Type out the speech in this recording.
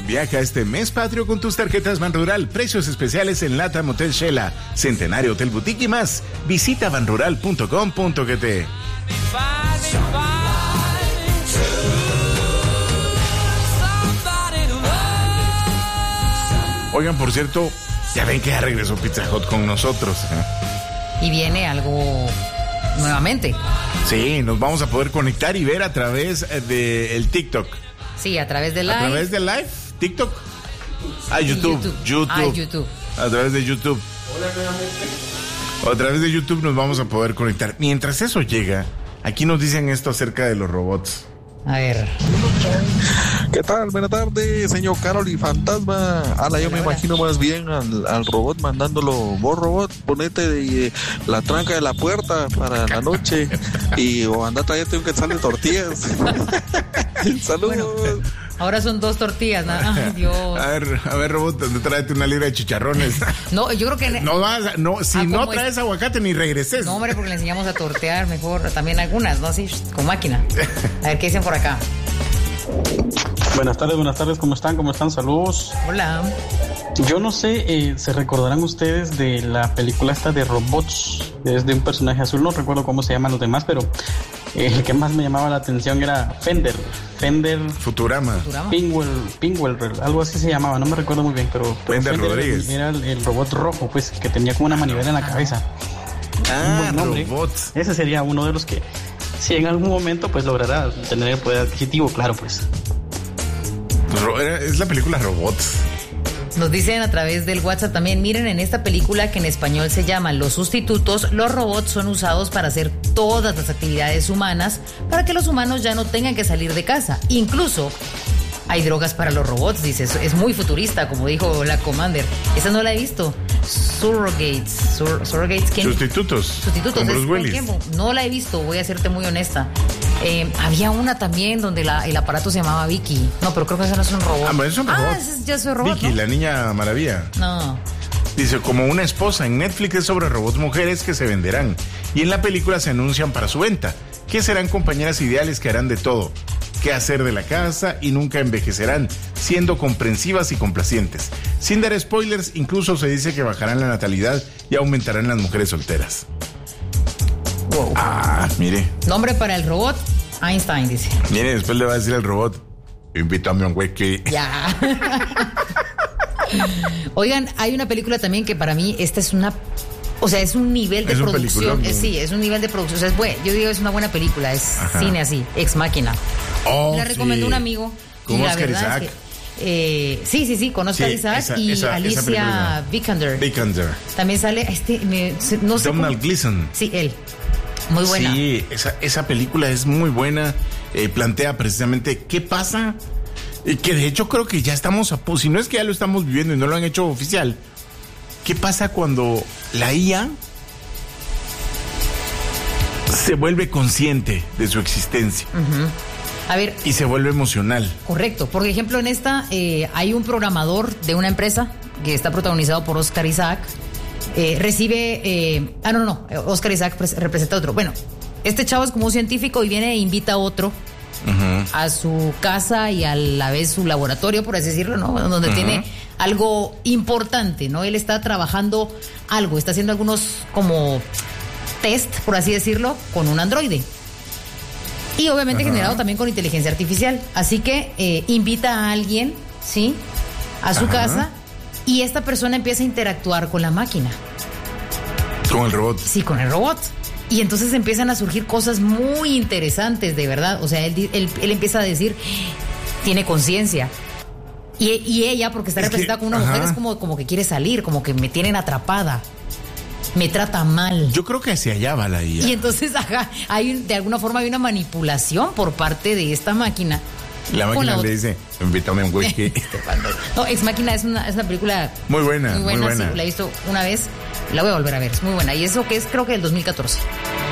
Viaja este mes patrio con tus tarjetas Banrural. Precios especiales en Latam Hotel Shela, Centenario Hotel Boutique y más. Visita banrural.com.gt. Oigan, por cierto, ya ven que ya regresó Pizza Hut con nosotros. Y viene algo nuevamente. Sí, nos vamos a poder conectar y ver a través del TikTok. Sí, a través de Live. ¿A través de Live? ¿TikTok? YouTube. YouTube. A través de YouTube. Hola nuevamente. A través de YouTube nos vamos a poder conectar. Mientras eso llega, aquí nos dicen esto acerca de los robots. A ver. ¿Qué tal? Buenas tardes, señor Carol y Fantasma. Yo me imagino más bien al robot mandándolo. Vos, robot, ponete la tranca de la puerta para la noche o anda a traerte un quetzal de tortillas. Saludos. Bueno, ahora son 2 tortillas, ¿no? Ay, Dios. A ver, robot, tráete una libra de chicharrones. No, yo creo que... Si no traes aguacate ni regreses. No, hombre, porque le enseñamos a tortear mejor también algunas, ¿no? Así, con máquina. A ver, ¿qué dicen por acá? Buenas tardes, ¿cómo están? Saludos. Hola. Yo no sé, se recordarán ustedes de la película esta de robots, es de un personaje azul, no recuerdo cómo se llaman los demás, pero el que más me llamaba la atención era Fender Futurama. Pingwell, algo así se llamaba, no me recuerdo muy bien, pero Fender Rodríguez. Era el robot rojo, pues, que tenía como una manivela en la cabeza. Robots. Ese sería uno de los que, si en algún momento, pues, logrará tener el poder adquisitivo, claro, pues. Es la película Robots. Nos dicen a través del WhatsApp también, miren, en esta película que en español se llama Los Sustitutos, los robots son usados para hacer todas las actividades humanas para que los humanos ya no tengan que salir de casa. Incluso hay drogas para los robots, dice, es muy futurista, como dijo la Commander. Esa no la he visto. Surrogates, ¿quién? Sustitutos. Con Bruce Willis. No la he visto, voy a serte muy honesta. Había una también donde el aparato se llamaba Vicky. No, pero creo que ese no es un robot. Pero es un robot. Yo soy robot, Vicky, ¿no? La niña maravilla. No. Dice, como una esposa en Netflix es sobre robots mujeres que se venderán. Y en la película se anuncian para su venta, que serán compañeras ideales que harán de todo, qué hacer de la casa y nunca envejecerán, siendo comprensivas y complacientes. Sin dar spoilers, incluso se dice que bajarán la natalidad y aumentarán las mujeres solteras. Wow. Mire. Nombre para el robot, Einstein, dice. Mire, después le va a decir al robot, invítame a un whisky. Ya. Oigan, hay una película también que para mí esta es una... O sea, es un nivel de producción. Sí, es un nivel de producción. O sea, yo digo, es una buena película, es cine así, Ex Máquina. La recomendó un amigo. Con Oscar Isaac. Sí, con Oscar Isaac y Alicia Vikander. También sale no sé Donald Gleason. Sí, él. Muy buena. Sí, esa película es muy buena. Plantea precisamente qué pasa. Que de hecho creo que ya estamos si no es que ya lo estamos viviendo y no lo han hecho oficial. ¿Qué pasa cuando la IA se vuelve consciente de su existencia? A ver. Y se vuelve emocional. Correcto. Por ejemplo, en esta hay un programador de una empresa que está protagonizado por Oscar Isaac. Recibe... Oscar Isaac representa a otro. Bueno, este chavo es como un científico y viene e invita a otro a su casa y a la vez su laboratorio, por así decirlo, ¿no? Donde tiene algo importante, ¿no? Él está trabajando algo, está haciendo algunos como test, por así decirlo, con un androide. Y obviamente generado también con inteligencia artificial. Así que invita a alguien, ¿sí? A su casa y esta persona empieza a interactuar con la máquina. ¿Con el robot? Sí, con el robot. Y entonces empiezan a surgir cosas muy interesantes, de verdad. O sea, él empieza a decir, tiene conciencia. Y ella, porque está representada como una mujer, es como que quiere salir, como que me tienen atrapada. Me trata mal. Yo creo que hacia allá va la IA. Y entonces, de alguna forma hay una manipulación por parte de esta máquina. La máquina le dice, invítame a un whisky. No, Ex Máquina es una película muy buena. Sí, la he visto una vez, la voy a volver a ver, es muy buena. Y eso que es creo que del 2014.